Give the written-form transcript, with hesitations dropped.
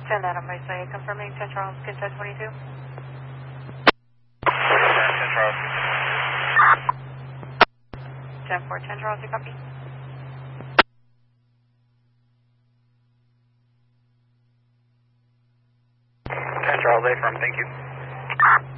10 Adam by say, confirming 10 Charles, get 1022. 10 Charles. 10 4, 10 Charles, you copy? 10 Charles, affirm, thank you.